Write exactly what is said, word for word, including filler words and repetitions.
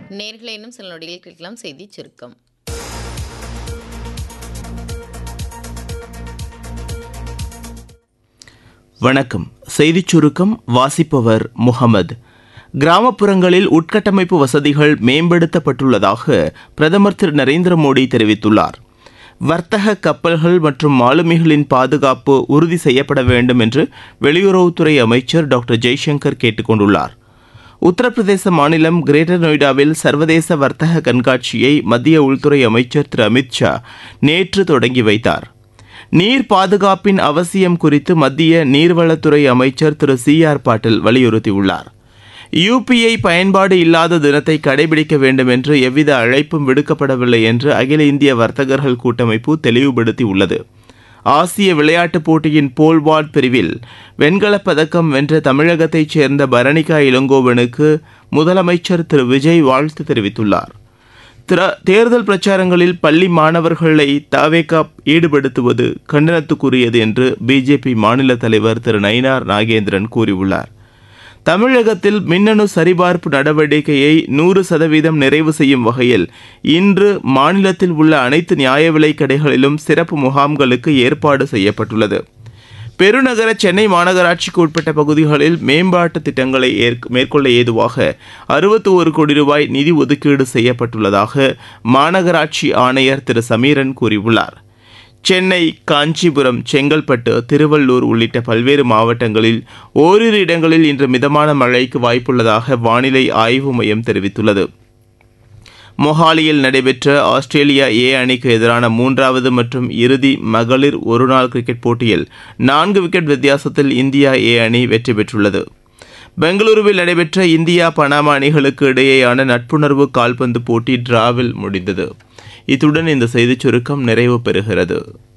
நேர்களை இன்னும் சில நொடிகள் கேட்கலாம் செய்தி சுருக்கம். வணக்கம். செய்திச் சுருக்கம் வாசிப்பவர் முகமது. கிராமப்புறங்களில் உட்கட்டமைப்பு வசதிகள் மேம்படுத்தப்பட்டுள்ளதாக பிரதமர் திரு நரேந்திர மோடி தெரிவித்துள்ளார். வர்த்தக கப்பல்கள் மற்றும் மாலுமிகளின் பாதுகாப்பு உறுதி செய்யப்பட வேண்டும் என்று வெளியுறவுத்துறை அமைச்சர் டாக்டர் ஜெய்சங்கர் கேட்டுக் கொண்டுள்ளார். உத்தரப்பிரதேச மாநிலம் கிரேட்டர் நொய்டாவில் சர்வதேச வர்த்தக கண்காட்சியை மத்திய உள்துறை அமைச்சர் திரு அமித் ஷா நேற்று தொடங்கி வைத்தார். நீர் பாதுகாப்பின் அவசியம் குறித்து மத்திய நீர்வளத்துறை அமைச்சர் திரு சி ஆர் பாட்டீல் வலியுறுத்தியுள்ளார். யுபிஐ பயன்பாடு இல்லாத தினத்தை கடைபிடிக்க வேண்டும் என்று எவ்வித அழைப்பும் விடுக்கப்படவில்லை என்று அகில இந்திய வர்த்தகர்கள் கூட்டமைப்பு தெளிவுபடுத்தியுள்ளது. ஆசிய விளையாட்டுப் போட்டியின் போல்வால்ட் பிரிவில் வெண்கலப் பதக்கம் வென்ற தமிழகத்தைச் சேர்ந்த பரணிகா இளங்கோவனுக்கு முதலமைச்சர் திரு விஜய் வாழ்த்து தெரிவித்துள்ளார். தேர்தல் பிரச்சாரங்களில் பள்ளி மாணவர்களை தவேகா ஈடுபடுத்துவது கண்டனத்துக்குரியது என்று பிஜேபி மாநில தலைவர் திரு நயினார் நாகேந்திரன் கூறியுள்ளார். தமிழகத்தில் மின்னணு சரிபார்ப்பு நடவடிக்கையை நூறு சதவீதம் நிறைவு செய்யும் வகையில் இன்று மாநிலத்தில் உள்ள அனைத்து நியாய விலைக் கடைகளிலும் சிறப்பு முகாம்களுக்கு ஏற்பாடு செய்யப்பட்டுள்ளது. பெருநகர சென்னை மாநகராட்சிக்கு உட்பட்ட பகுதிகளில் மேம்பாட்டு திட்டங்களை மேற்கொள்ள ஏதுவாக அறுபத்தி ஒரு கோடி ரூபாய் நிதி ஒதுக்கீடு செய்யப்பட்டுள்ளதாக மாநகராட்சி ஆணையர் திரு சமீரன் கூறியுள்ளார். சென்னை, காஞ்சிபுரம், செங்கல்பட்டு, திருவள்ளூர் உள்ளிட்ட பல்வேறு மாவட்டங்களில் ஓரிரு இடங்களில் இன்று மிதமான மழைக்கு வாய்ப்புள்ளதாக வானிலை ஆய்வு மையம் தெரிவித்துள்ளது. மொஹாலியில் நடைபெற்ற ஆஸ்திரேலியா ஏ அணிக்கு எதிரான மூன்றாவது மற்றும் இறுதி மகளிர் ஒருநாள் கிரிக்கெட் போட்டியில் நான்கு விக்கெட் வித்தியாசத்தில் இந்தியா ஏ அணி வெற்றி பெற்றுள்ளது. பெங்களூருவில் நடைபெற்ற இந்தியா பனாமா அணிகளுக்கு இடையேயான நட்புணர்வு கால்பந்து போட்டி டிராவில் முடிந்தது. இத்துடன் இந்த செய்திச் சுருக்கம் நிறைவு பெறுகிறது.